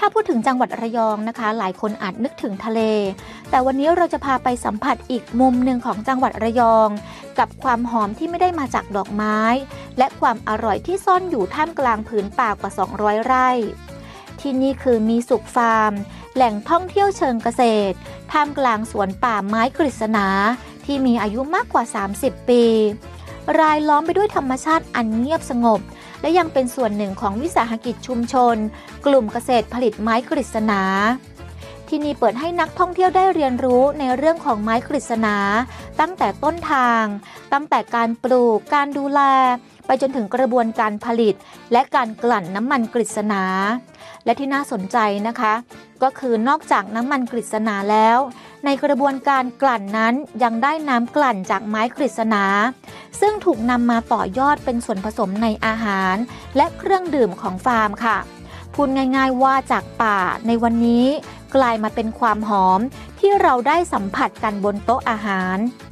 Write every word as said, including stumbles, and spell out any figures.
พูดถึงจังหวัดระยองนะคะหลายคนอาจนึกถึงทะเลแต่วันนี้เราจะพาไปสัมผัสอีกมุมหนึ่งของจังหวัดระยองกับความหอมที่ไม่ได้มาจากดอกไม้และความอร่อยที่ซ่อนอยู่ท่ามกลางผืนป่ากว่าสองร้อยไร่ที่นี่คือมีสุขฟาร์มแหล่งท่องเที่ยวเชิงเกษตรท่ามกลางสวนป่าไม้กฤษณาที่มีอายุมากกว่าสามสิบปีรายล้อมไปด้วยธรรมชาติอันเงียบสงบและยังเป็นส่วนหนึ่งของวิสาหกิจชุมชนกลุ่มเกษตรผลิตไม้กฤษณาที่นี่เปิดให้นักท่องเที่ยวได้เรียนรู้ในเรื่องของไม้กฤษณาตั้งแต่ต้นทางตั้งแต่การปลูกการดูแลไปจนถึงกระบวนการผลิตและการกลั่นน้ำมันกฤษณาและที่น่าสนใจนะคะก็คือนอกจากน้ำมันกฤษณาแล้วในกระบวนการกลั่นนั้นยังได้น้ำกลั่นจากไม้กฤษณาซึ่งถูกนำมาต่อยอดเป็นส่วนผสมในอาหารและเครื่องดื่มของฟาร์มค่ะพูดง่ายๆว่าจากป่าในวันนี้กลายมาเป็นความหอมที่เราได้สัมผัสกันบนโต๊ะอาหาร